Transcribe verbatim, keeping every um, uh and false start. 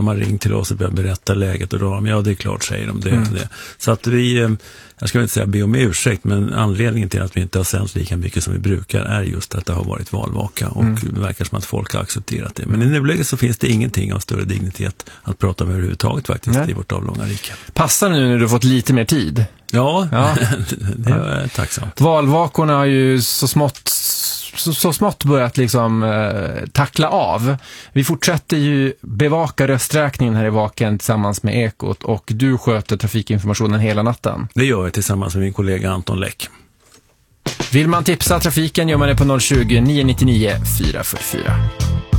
de har ringt till oss och börjat berätta läget och då har de, ja det är klart säger de det, mm. det. Så att vi, jag ska inte säga be om ursäkt, men anledningen till att vi inte har sänt lika mycket som vi brukar är just att det har varit valvaka och mm. det verkar som att folk har accepterat det. Men i nuläget så finns det ingenting av större dignitet att prata om överhuvudtaget faktiskt Nej. i vårt avlånga rike. Passar nu när du har fått lite mer tid? Ja, ja. det är jag tacksamt. Valvakorna har ju så smått Så, så smått börjat liksom eh, tackla av. Vi fortsätter ju bevaka rösträkningen här i Vaken tillsammans med Ekot och du sköter trafikinformationen hela natten. Det gör jag tillsammans med min kollega Anton Läck. Vill man tipsa trafiken gör man det på noll tjugo, nio nio nio, fyra fyra fyra.